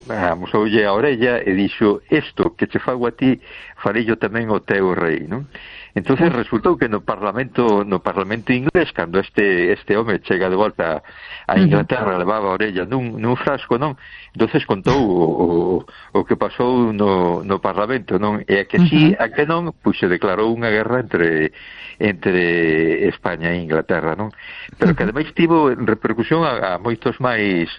amosoulle a orella e dixo: isto que che fago a ti farei yo tamén ao teu rei, non? Entonces resultou que no Parlamento inglés, cando este home chega de volta a Inglaterra, levaba a orella nun frasco, non? Entonces contou o que pasou no Parlamento, non? E a que sí, a que non, pois se declarou unha guerra entre España e Inglaterra, non? Pero que ademais tivo repercusión a moitos máis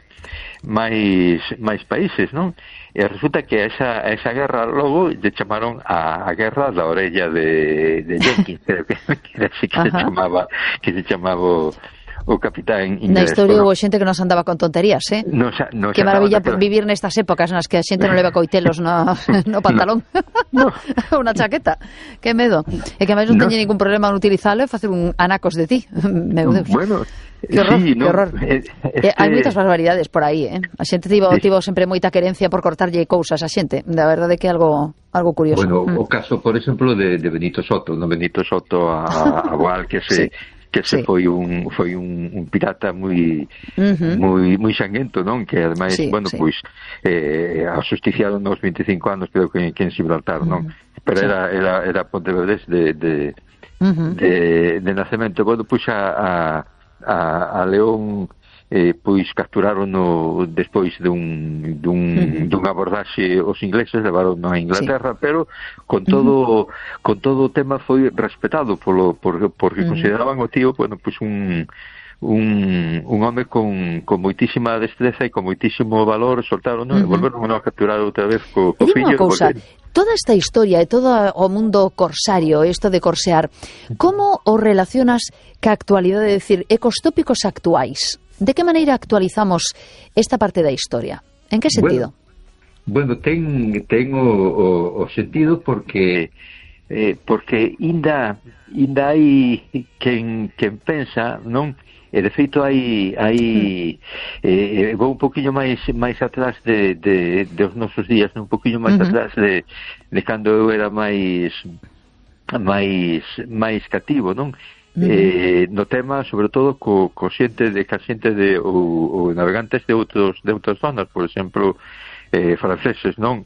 países, non? E resulta que a esa guerra logo lle chamaron a guerra da orella de Jenkins, creo que era así que se chamaba o capitán inglés. Na historia houve xente que nos andaba con tonterías, eh? Que maravilla vivir nestas épocas nas que a xente non leva coitelos no pantalón. Unha chaqueta. Que medo. E que máis non teñe ningún problema en utilizalo e facer un anacos de ti. Meu Deus. Bueno, que horror, sí, que horror. Hai moitas barbaridades por aí, eh? A xente tivo sempre moita querencia por cortarlle cousas a xente. Da verdade que é algo curioso. Bueno, o caso, por exemplo, de Benito Soto, Benito Soto a Boal, que se foi un pirata moi sanguento, non? Que ademais, pois asusticiaron nos 25 anos, creo que en Gibraltar, non? Pero era pontevedrés de nacemento. Bueno, pois a León pois capturaron despois dun abordaxe os ingleses, levaron a Inglaterra, pero con todo o tema foi respetado porque consideraban o tío, bueno, pois un home con moitísima destreza e con moitísimo valor, soltaron, e volveron a capturar outra vez co fillo. Toda esta historia e todo o mundo corsario, isto de corsear, como o relacionas ca actualidade, de decir, e cos tópicos actuais? De que maneira actualizamos esta parte da historia? En que sentido? Bueno, ten o sentido porque inda hai quen pensa, non? E de feito vou un poquinho máis atrás dos nosos días, un poquinho máis atrás de cando eu era máis cativo, non? No tema, sobre todo, co xente ou navegantes de outras zonas, por exemplo, franceses, non?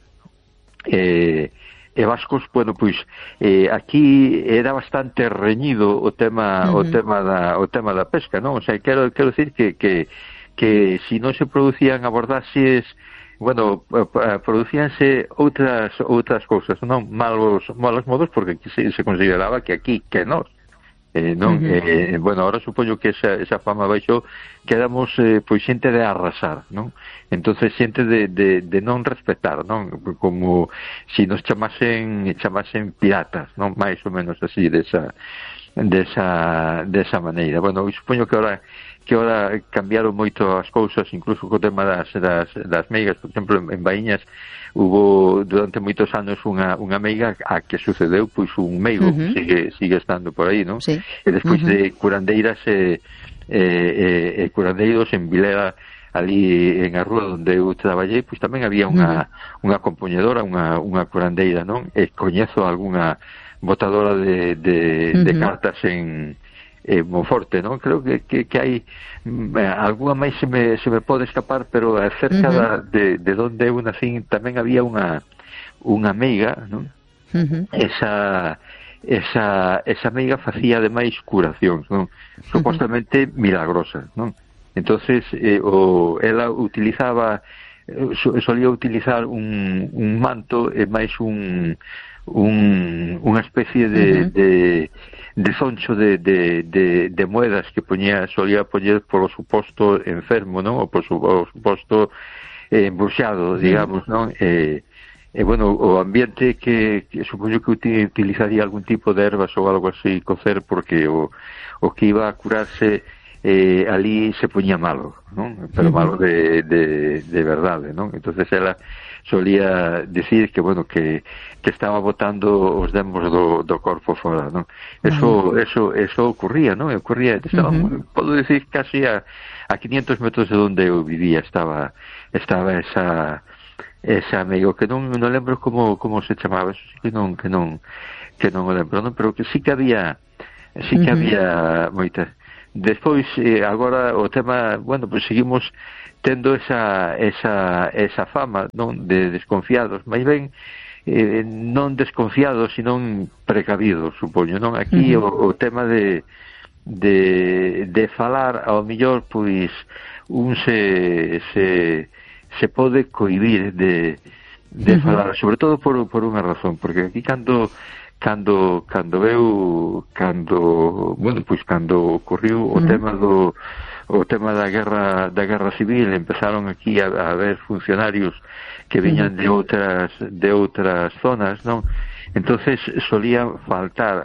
E vascos, bueno, pois aquí era bastante reñido o tema da pesca, non? O sea, quero decir que si non se producían abordaxes, bueno, producíanse outras cousas, non? Malos modos, porque se consideraba que aquí, que nós, non? Bueno, ahora supoño que esa fama baixou, quedamos pois xente de arrasar, non? Entonces xente de non respetar, non? Como si nos chamasen piratas, non? Mais ou menos así, desa maneira. Bueno, supoño que ahora cambiaron moito as cousas, incluso co tema das meigas. Por exemplo, en Baíñas hubo durante moitos anos unha meiga a que sucedeu pois un meigo, sigue estando por aí, non? Sí. E despois de curandeiras e curandeiros en Vilera, ali en a rúa onde eu traballei, pois tamén había unha compoñedora, unha curandeira, non? E coñezo algunha botadora de cartas en Monforte, non? Creo que hai algunha máis se me pode escapar, pero cerca de onde eu nacín tamén había unha meiga, non? Esa meiga facía ademais curacións, non? Supostamente milagrosas, non? Entonces ela solía utilizar un manto e máis unha especie de zoncho de moedas que solía poñer polo suposto enfermo, non? Ou por suposto embruxado, digamos, non? Bueno, o ambiente que supoño que utilizaría algún tipo de ervas ou algo así cocer, porque o que iba a curarse ali se poñía malo, non? Pero malo de verdade, non? Entonces ela solía decir que, bueno, que estaba botando os demos do corpo fora, non? Eso ocurría, non? Podo decir casi a 500 metros de onde eu vivía estaba esa amigo, que non lembro como se chamaba, eso sí que non o lembro, non? Pero que sí que había moitas. Despois, agora o tema, bueno, pues seguimos tendo esa fama, non, de desconfiados, máis ben non desconfiados, sino precavidos, supoño, non? Aquí o tema de falar, ao mellor, pois un se pode cohibir de falar, sobre todo por unha razón, porque aquí cando ocurriu o tema da guerra civil, empezaron aquí a haber funcionarios que viñan de outras zonas, non? Entonces solía faltar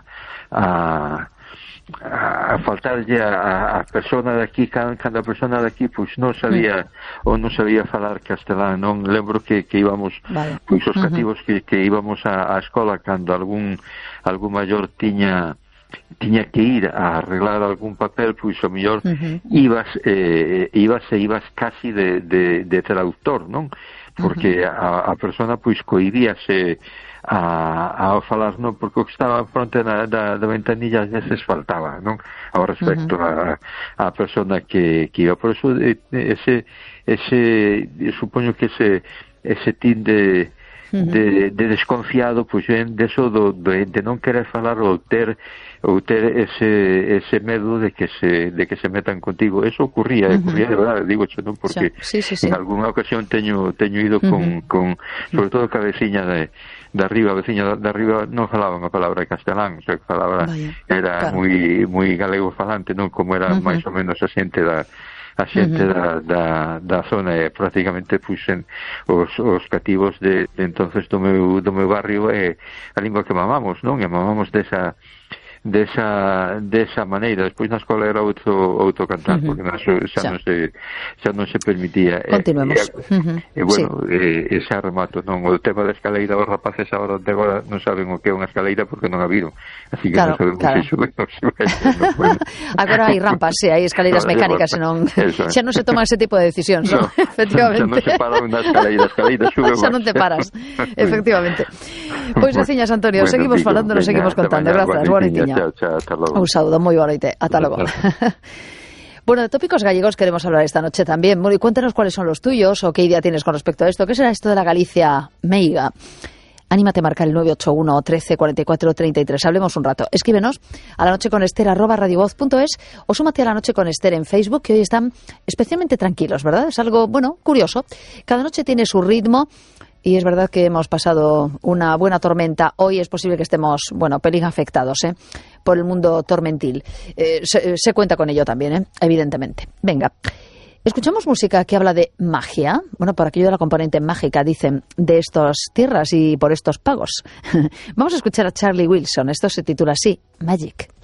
faltarlle a persona de aquí, cando a persona de aquí pois non sabía falar castelán, non? Lembro que íbamos, pois os cativos que íbamos á escola, cando algún maior tiña que ir a arreglar algún papel, pois o mellor ibas casi de traductor, non? Porque a persona pois cohibíase a falar, non, porque o que estaba fronte da ventanilla ás veces faltaba, non, ao respecto a persona que iba. Por eso supoño que ese tin de desconfiado, pois ven deso de non querer falar ou ter ese medo de que se metan contigo. Eso ocurría de verdade, digo yo, non, porque en algunha ocasión teño ido con sobre todo ca veciña de arriba, non falaban a palabra castelán, o sea, que falaba era moi galego falante, non, como era máis ou menos a xente da zona, e prácticamente puxen os cativos de entonces do meu barrio, a lingua que mamamos, non? E mamamos desa maneira. Despois na escola era outro cantar, porque xa non se permitía. Continuemos. E bueno, xa remato, non? O tema da escaleira, os rapaces agora non saben o que é unha escaleira porque non a viron, así que non sabemos iso. Agora hai rampas, hai escaleiras mecánicas, xa non se toma ese tipo de decisións, non? Efectivamente. Xa non se para unha escaleira sube. Xa non te paras, efectivamente. Pois, veciñas, Antonio, seguimos falando, nos seguimos contando. Grazas, boa noite. Chao, hasta logo. Un saludo, moi boa noite, ata logo. Bueno, de tópicos gallegos queremos hablar esta noche también. Bueno, y cuéntanos cuáles son los tuyos o qué idea tienes con respecto a esto. ¿Qué será esto de la Galicia meiga? Anímate a marcar el 981 13 44 33. Hablemos un rato. Escríbenos a lanocheconester@radiovoz.es o súmate a La Noche con Ester en Facebook, que hoy están especialmente tranquilos, ¿verdad? Es algo, bueno, curioso. Cada noche tiene su ritmo. Y es verdad que hemos pasado una buena tormenta. Hoy es posible que estemos, bueno, pelín afectados, por el mundo tormentil. Se cuenta con ello también, evidentemente. Venga, escuchamos música que habla de magia. Bueno, por aquello de la componente mágica, dicen, de estas tierras y por estos pagos. Vamos a escuchar a Charlie Wilson. Esto se titula así, Magic.